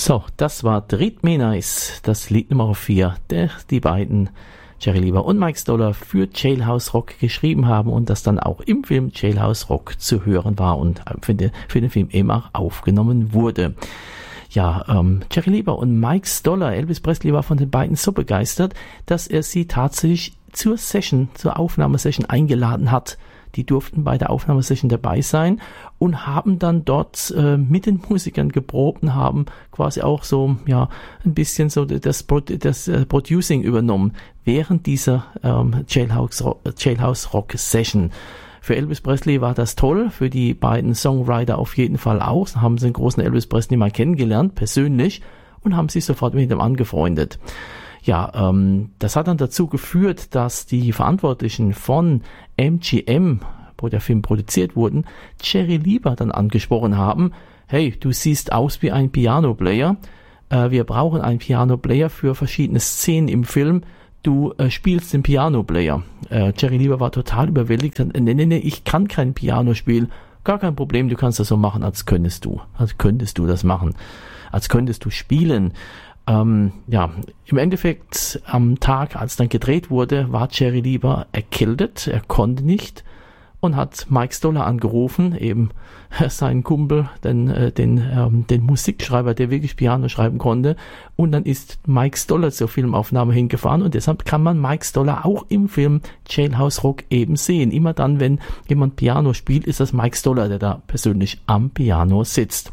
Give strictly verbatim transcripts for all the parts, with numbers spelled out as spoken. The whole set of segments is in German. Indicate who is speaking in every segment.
Speaker 1: So, das war Treat Me Nice, das Lied Nummer vier, der die beiden Jerry Leiber und Mike Stoller für Jailhouse Rock geschrieben haben und das dann auch im Film Jailhouse Rock zu hören war und für den, für den Film eben auch aufgenommen wurde. Ja, ähm, Jerry Leiber und Mike Stoller, Elvis Presley war von den beiden so begeistert, dass er sie tatsächlich zur Session, zur Aufnahmesession eingeladen hat. Die durften bei der Aufnahmesession dabei sein und haben dann dort äh, mit den Musikern geprobt und haben quasi auch so, ja, ein bisschen so das, das äh, Producing übernommen während dieser ähm, Jailhouse, Jailhouse Rock Session. Für Elvis Presley war das toll, für die beiden Songwriter auf jeden Fall auch. So haben sie den großen Elvis Presley mal kennengelernt, persönlich, und haben sich sofort mit ihm angefreundet. Ja, ähm, das hat dann dazu geführt, dass die Verantwortlichen von M G M, wo der Film produziert wurde, Jerry Leiber dann angesprochen haben, hey, du siehst aus wie ein Piano-Player, äh, wir brauchen einen Piano-Player für verschiedene Szenen im Film, du äh, spielst den Piano-Player. Äh, Jerry Leiber war total überwältigt, nee, nee, nee, ich kann kein Piano spielen, gar kein Problem, du kannst das so machen, als könntest du, als könntest du das machen, als könntest du spielen. Ähm, ja, im Endeffekt am Tag, als dann gedreht wurde, war Jerry Leiber erkältet, er konnte nicht und hat Mike Stoller angerufen, eben seinen Kumpel, den, äh, den, ähm, den Musikschreiber, der wirklich Piano schreiben konnte, und dann ist Mike Stoller zur Filmaufnahme hingefahren und deshalb kann man Mike Stoller auch im Film Jailhouse Rock eben sehen. Immer dann, wenn jemand Piano spielt, ist das Mike Stoller, der da persönlich am Piano sitzt.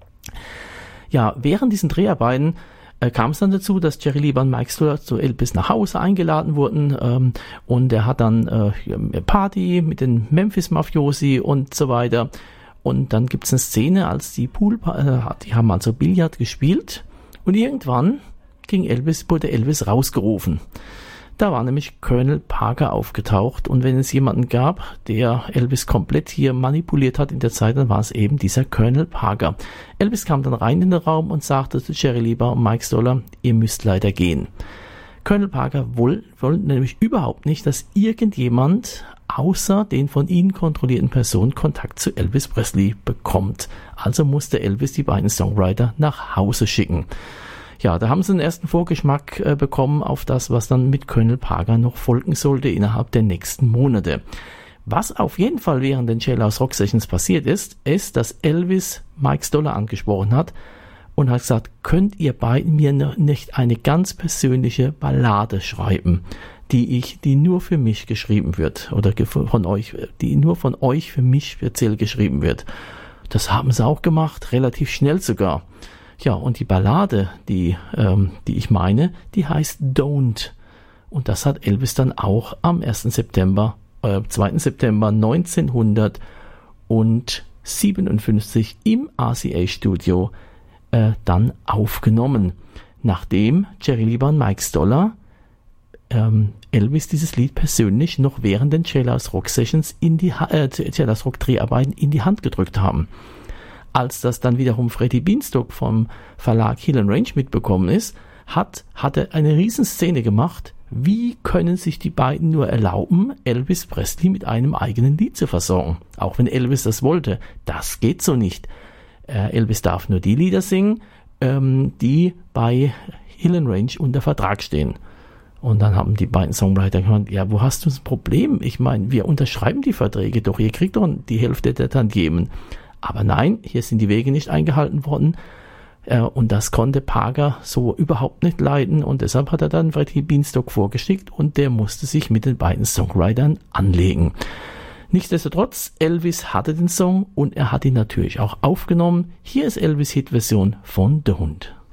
Speaker 1: Ja, während diesen Dreharbeiten Äh, kam es dann dazu, dass Jerry Leiber und Mike Stoller zu Elvis nach Hause eingeladen wurden ähm, und er hat dann äh, eine Party mit den Memphis-Mafiosi und so weiter. Und dann gibt es eine Szene, als die Pool, äh, die haben also Billard gespielt und irgendwann ging Elvis, wurde Elvis rausgerufen. Da war nämlich Colonel Parker aufgetaucht und wenn es jemanden gab, der Elvis komplett hier manipuliert hat in der Zeit, dann war es eben dieser Colonel Parker. Elvis kam dann rein in den Raum und sagte zu Jerry Leiber und Mike Stoller, ihr müsst leider gehen. Colonel Parker wollte woll nämlich überhaupt nicht, dass irgendjemand außer den von ihnen kontrollierten Personen Kontakt zu Elvis Presley bekommt. Also musste Elvis die beiden Songwriter nach Hause schicken. Ja, da haben sie einen ersten Vorgeschmack äh, bekommen auf das, was dann mit Colonel Parker noch folgen sollte innerhalb der nächsten Monate. Was auf jeden Fall während den Jailhouse Rock Sessions passiert ist, ist, dass Elvis Mike Stoller angesprochen hat und hat gesagt, könnt ihr beiden mir nicht eine ganz persönliche Ballade schreiben, die ich, die nur für mich geschrieben wird oder von euch, die nur von euch für mich speziell geschrieben wird. Das haben sie auch gemacht, relativ schnell sogar. Ja, und die Ballade, die, ähm, die ich meine, die heißt Don't. Und das hat Elvis dann auch am ersten September, äh, zweiten September neunzehnhundertsiebenundfünfzig im R C A-Studio äh, dann aufgenommen. Nachdem Jerry Leiber und Mike Stoller ähm, Elvis dieses Lied persönlich noch während den Jailhouse Rock Sessions in die äh, Jailhouse Rock Dreharbeiten in die Hand gedrückt haben. Als das dann wiederum Freddie Beanstalk vom Verlag Hill and Range mitbekommen ist, hat, hat er eine Riesenszene gemacht. Wie können sich die beiden nur erlauben, Elvis Presley mit einem eigenen Lied zu versorgen? Auch wenn Elvis das wollte. Das geht so nicht. Äh, Elvis darf nur die Lieder singen, ähm, die bei Hill and Range unter Vertrag stehen. Und dann haben die beiden Songwriter gesagt, ja, wo hast du das Problem? Ich meine, wir unterschreiben die Verträge doch, ihr kriegt doch die Hälfte der Tantiemen. Aber nein, hier sind die Wege nicht eingehalten worden äh, und das konnte Parker so überhaupt nicht leiden und deshalb hat er dann Freddie Beanstalk vorgeschickt und der musste sich mit den beiden Songwritern anlegen. Nichtsdestotrotz, Elvis hatte den Song und er hat ihn natürlich auch aufgenommen. Hier ist Elvis' Hitversion von Der Hund.